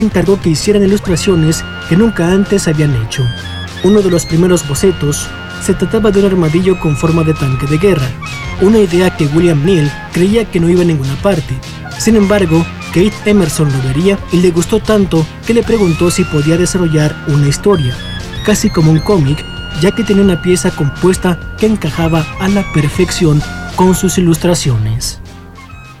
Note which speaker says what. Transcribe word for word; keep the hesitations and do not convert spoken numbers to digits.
Speaker 1: encargó que hicieran ilustraciones que nunca antes habían hecho. Uno de los primeros bocetos se trataba de un armadillo con forma de tanque de guerra, una idea que William Neal creía que no iba a ninguna parte. Sin embargo, Keith Emerson lo vería y le gustó tanto que le preguntó si podía desarrollar una historia, casi como un cómic, ya que tenía una pieza compuesta que encajaba a la perfección con sus ilustraciones.